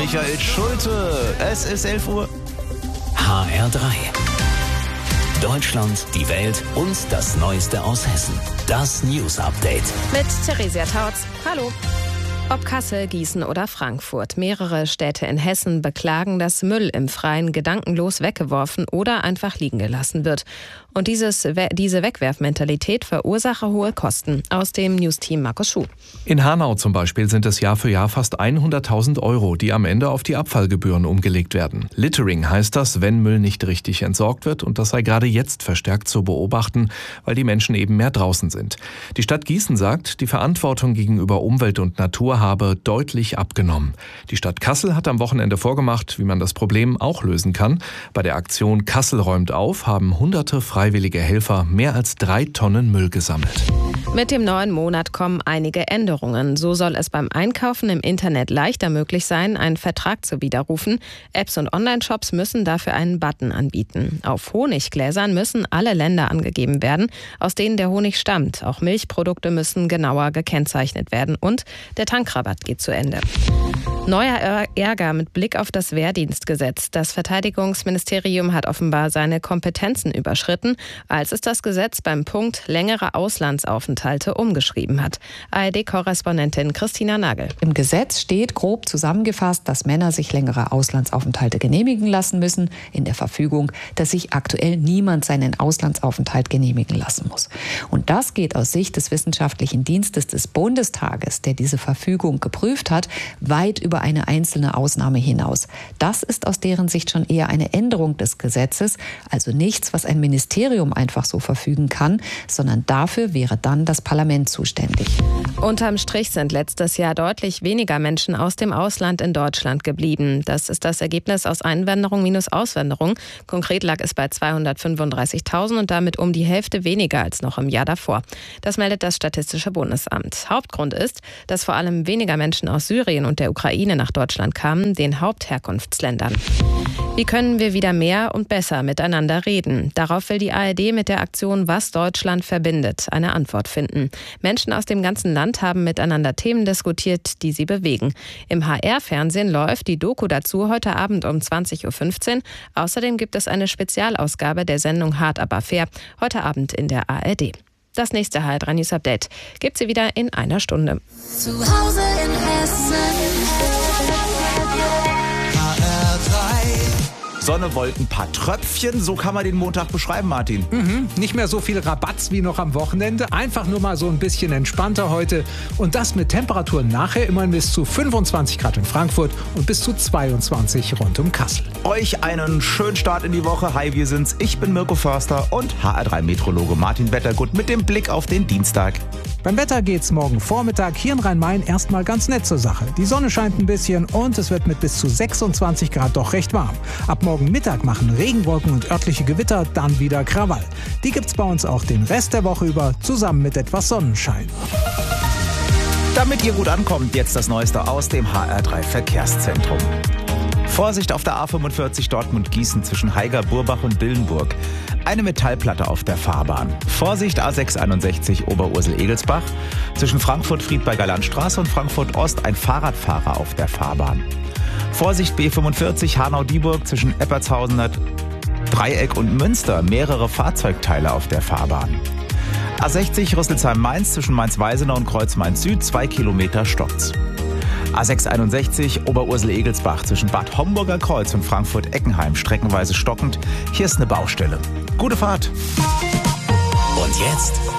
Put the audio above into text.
Michael Schulte. Es ist 11 Uhr. HR3. Deutschland, die Welt und das Neueste aus Hessen. Das News Update. Mit Theresia Tautz. Hallo. Ob Kassel, Gießen oder Frankfurt, mehrere Städte in Hessen beklagen, dass Müll im Freien gedankenlos weggeworfen oder einfach liegen gelassen wird. Und diese Wegwerfmentalität verursache hohe Kosten. Aus dem News-Team Markus Schuh. In Hanau zum Beispiel sind es Jahr für Jahr fast 100.000 €, die am Ende auf die Abfallgebühren umgelegt werden. Littering heißt das, wenn Müll nicht richtig entsorgt wird. Und das sei gerade jetzt verstärkt zu beobachten, weil die Menschen eben mehr draußen sind. Die Stadt Gießen sagt, die Verantwortung gegenüber Umwelt und Natur habe deutlich abgenommen. Die Stadt Kassel hat am Wochenende vorgemacht, wie man das Problem auch lösen kann. Bei der Aktion Kassel räumt auf haben hunderte freiwillige Helfer mehr als 3 Tonnen Müll gesammelt. Mit dem neuen Monat kommen einige Änderungen. So soll es beim Einkaufen im Internet leichter möglich sein, einen Vertrag zu widerrufen. Apps und Online-Shops müssen dafür einen Button anbieten. Auf Honiggläsern müssen alle Länder angegeben werden, aus denen der Honig stammt. Auch Milchprodukte müssen genauer gekennzeichnet werden und der Tankrabatt geht zu Ende. Neuer Ärger mit Blick auf das Wehrdienstgesetz. Das Verteidigungsministerium hat offenbar seine Kompetenzen überschritten, als es das Gesetz beim Punkt längere Auslandsaufenthalte umgeschrieben hat. ARD-Korrespondentin Christina Nagel. Im Gesetz steht grob zusammengefasst, dass Männer sich längere Auslandsaufenthalte genehmigen lassen müssen. In der Verfügung, dass sich aktuell niemand seinen Auslandsaufenthalt genehmigen lassen muss. Und das geht aus Sicht des Wissenschaftlichen Dienstes des Bundestages, der diese Verfügung geprüft hat, weit über eine einzelne Ausnahme hinaus. Das ist aus deren Sicht schon eher eine Änderung des Gesetzes, also nichts, was ein Ministerium einfach so verfügen kann, sondern dafür wäre dann das Parlament zuständig. Unterm Strich sind letztes Jahr deutlich weniger Menschen aus dem Ausland in Deutschland geblieben. Das ist das Ergebnis aus Einwanderung minus Auswanderung. Konkret lag es bei 235.000 und damit um die Hälfte weniger als noch im Jahr davor. Das meldet das Statistische Bundesamt. Hauptgrund ist, dass vor allem weniger Menschen aus Syrien und der Ukraine nach Deutschland kamen, den Hauptherkunftsländern. Wie können wir wieder mehr und besser miteinander reden? Darauf will die ARD mit der Aktion Was Deutschland verbindet eine Antwort finden. Menschen aus dem ganzen Land haben miteinander Themen diskutiert, die sie bewegen. Im HR-Fernsehen läuft die Doku dazu heute Abend um 20.15 Uhr. Außerdem gibt es eine Spezialausgabe der Sendung Hart aber fair, heute Abend in der ARD. Das nächste HR3 News Update gibt sie wieder in einer Stunde. Zu Hause in Hessen. Sonne, Wolken, paar Tröpfchen, so kann man den Montag beschreiben, Martin. Nicht mehr so viel Rabatz wie noch am Wochenende, einfach nur mal so ein bisschen entspannter heute und das mit Temperaturen nachher immerhin bis zu 25 Grad in Frankfurt und bis zu 22 rund um Kassel. Euch einen schönen Start in die Woche. Hi, wir sind's. Ich bin Mirko Förster und HR3-Meteorologe Martin Wettergut mit dem Blick auf den Dienstag. Beim Wetter geht's morgen Vormittag hier in Rhein-Main erstmal ganz nett zur Sache. Die Sonne scheint ein bisschen und es wird mit bis zu 26 Grad doch recht warm. Ab morgen Mittag machen Regenwolken und örtliche Gewitter dann wieder Krawall. Die gibt's bei uns auch den Rest der Woche über, zusammen mit etwas Sonnenschein. Damit ihr gut ankommt, jetzt das Neueste aus dem HR3 Verkehrszentrum. Vorsicht auf der A45 Dortmund-Gießen zwischen Haiger, Burbach und Dillenburg. Eine Metallplatte auf der Fahrbahn. Vorsicht A661 Oberursel-Egelsbach. Zwischen Frankfurt-Friedberger Landstraße und Frankfurt-Ost ein Fahrradfahrer auf der Fahrbahn. Vorsicht B45 Hanau-Dieburg zwischen Eppertshausener Dreieck und Münster. Mehrere Fahrzeugteile auf der Fahrbahn. A60 Rüsselsheim-Mainz zwischen Mainz-Weisenau und Kreuz-Mainz-Süd. 2 Kilometer stockt's. A661 Oberursel-Egelsbach zwischen Bad Homburger Kreuz und Frankfurt-Eckenheim streckenweise stockend. Hier ist eine Baustelle. Gute Fahrt! Und jetzt